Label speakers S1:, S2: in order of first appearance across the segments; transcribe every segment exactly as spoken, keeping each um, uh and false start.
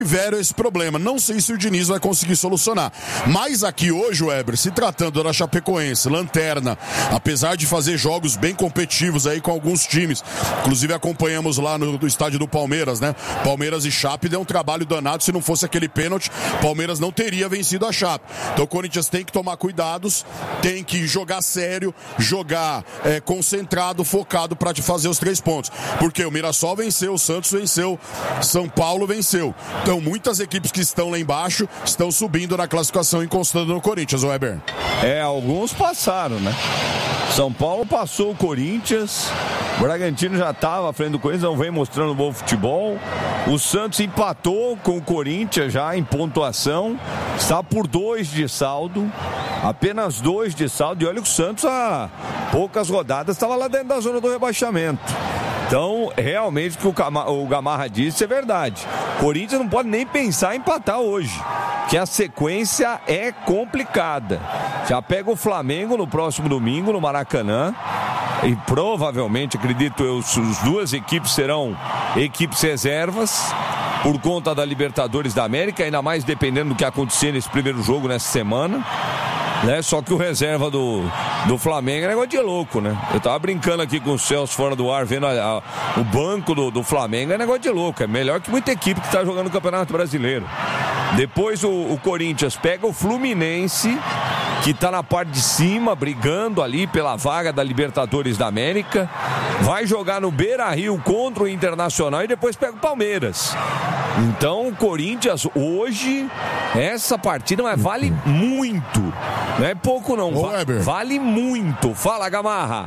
S1: tiveram esse problema. Não sei se o Diniz vai conseguir solucionar. Mas aqui hoje, Weber, se tratando da Chapecoense, lanterna, apesar de fazer jogos bem competitivos aí com alguns times, inclusive acompanhamos lá no, no estádio do Palmeiras, né? Palmeiras e Chape deu um trabalho danado. Se não fosse aquele pênalti, Palmeiras não teria vencido a Chape. Então o Corinthians tem que tomar cuidados, tem que jogar sério, jogar é, concentrado, focado para fazer os três pontos. Porque o Mirassol venceu, o Santos venceu, São Paulo venceu. Então muitas equipes que estão lá embaixo estão subindo na classificação e encostando no Corinthians, Weber.
S2: É, alguns passaram, né? São Paulo passou o Corinthians, o Bragantino já estava à frente do Corinthians, não vem mostrando bom futebol. O Santos empatou com o Corinthians já em pontuação, está por dois de saldo, apenas dois de saldo. E olha que o Santos há poucas rodadas estava lá dentro da zona do rebaixamento. Então, realmente, o que o, Cama, o Gamarra disse é verdade. Corinthians não pode nem pensar em empatar hoje, que a sequência é complicada. Já pega o Flamengo no próximo domingo, no Maracanã, e provavelmente, acredito eu, as duas equipes serão equipes reservas, por conta da Libertadores da América, ainda mais dependendo do que acontecer nesse primeiro jogo, nessa semana. Né? Só que o reserva do, do Flamengo é negócio de louco, né? Eu tava brincando aqui com o Celso fora do ar, vendo a, a, o banco do, do Flamengo, é negócio de louco. É melhor que muita equipe que tá jogando no Campeonato Brasileiro. Depois o, o Corinthians pega o Fluminense, que tá na parte de cima, brigando ali pela vaga da Libertadores da América. Vai jogar no Beira-Rio contra o Internacional e depois pega o Palmeiras. Então o Corinthians hoje, essa partida mas vale muito. Não é pouco não,
S1: Ô,
S2: Va- vale muito. Fala, Gamarra.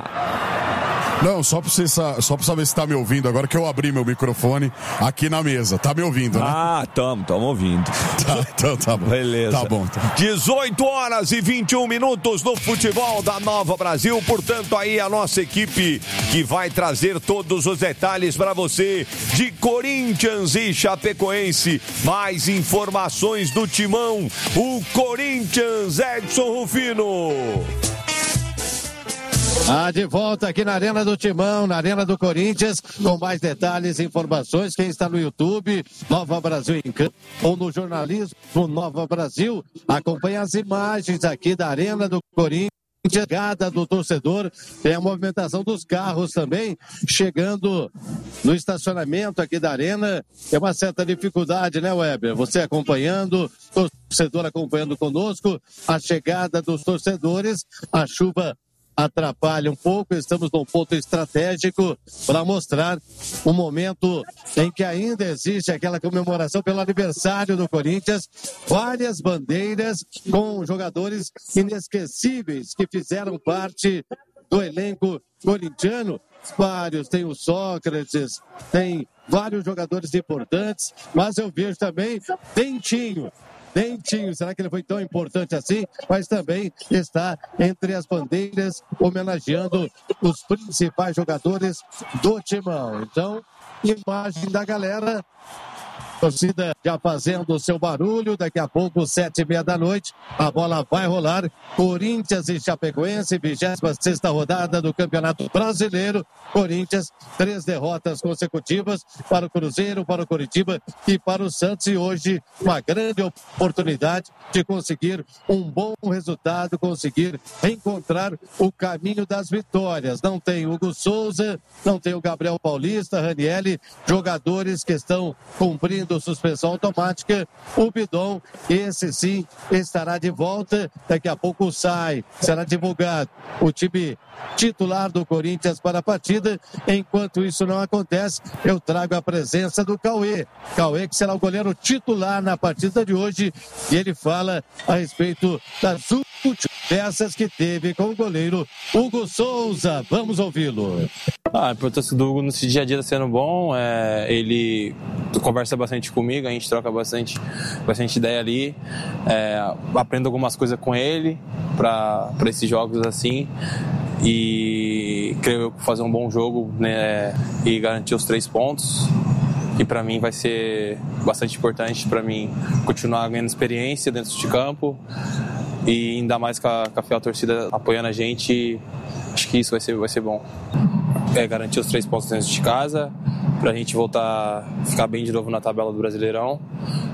S1: Não, só pra, você, só pra saber se tá me ouvindo agora, que eu abri meu microfone aqui na mesa. Tá me ouvindo, né?
S2: Ah, tamo, tamo ouvindo.
S1: Tá, então tá bom.
S2: Beleza.
S1: Tá bom. Tá.
S2: dezoito horas e vinte e um minutos no futebol da Nova Brasil. Portanto, aí a nossa equipe que vai trazer todos os detalhes para você de Corinthians e Chapecoense. Mais informações do Timão. O Corinthians, Edson Rufino.
S3: Ah, de volta aqui na Arena do Timão, na Arena do Corinthians, com mais detalhes e informações. Quem está no YouTube, Nova Brasil em Campo, ou no jornalismo Nova Brasil, acompanha as imagens aqui da Arena do Corinthians. Chegada do torcedor, tem a movimentação dos carros também, chegando no estacionamento aqui da Arena. Tem uma certa dificuldade, né, Weber? Você acompanhando, torcedor acompanhando conosco, a chegada dos torcedores, a chuva atrapalha um pouco, estamos num ponto estratégico para mostrar um momento em que ainda existe aquela comemoração pelo aniversário do Corinthians, várias bandeiras com jogadores inesquecíveis que fizeram parte do elenco corintiano. Vários, tem o Sócrates, tem vários jogadores importantes, mas eu vejo também Dentinho. Dentinho, será que ele foi tão importante assim? Mas também está entre as bandeiras, homenageando os principais jogadores do Timão. Então, imagem da galera, torcida já fazendo o seu barulho. Daqui a pouco, sete e meia da noite, a bola vai rolar. Corinthians e Chapecoense, vigésima sexta rodada do Campeonato Brasileiro. Corinthians, três derrotas consecutivas para o Cruzeiro, para o Coritiba e para o Santos. E hoje, uma grande oportunidade de conseguir um bom resultado, conseguir encontrar o caminho das vitórias. Não tem Hugo Souza, não tem o Gabriel Paulista, Ranielli, jogadores que estão cumprindo suspensão automática. O Bidon, esse sim, estará de volta. Daqui a pouco sai, será divulgado o time titular do Corinthians para a partida. Enquanto isso não acontece, eu trago a presença do Cauê. Cauê que será o goleiro titular na partida de hoje, e ele fala a respeito das últimas peças que teve com o goleiro Hugo Souza. Vamos ouvi-lo.
S4: Ah, a importância do Hugo nesse dia a dia está sendo bom. É, ele conversa bastante comigo, a gente troca bastante, bastante ideia ali. É, aprendo algumas coisas com ele para esses jogos assim. E creio que fazer um bom jogo, né, e garantir os três pontos. Que para mim vai ser bastante importante para mim continuar ganhando experiência dentro de campo. E ainda mais com a, com a fiel torcida apoiando a gente, acho que isso vai ser, vai ser bom. É garantir os três pontos dentro de casa, pra gente voltar a ficar bem de novo na tabela do Brasileirão.